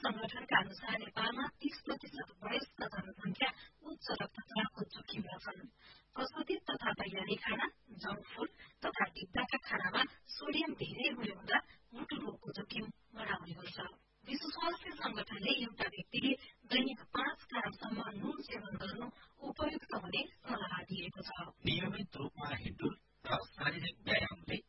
संगठनका अनुसार नेपालमा 30% वयस्क जनसंख्या उच्च रक्तचापको जोखिममा छन्। प्रशोधित तथा तयारी खाना, जंक फूड तथा डिब्बाका खानामा सोडियम धेरै हुँदा मुटु रोगको जोखिम बढाउने गर्छ। विश्व स्वास्थ्य संगठनले एउटा व्यक्तिले दैनिक 5 ग्रामसम्म नुन सेवन गर्नु उपयुक्त हुने सल्लाह दिएको छ। नियमित रूपमा हिँडुल र शारीरिक व्यायामले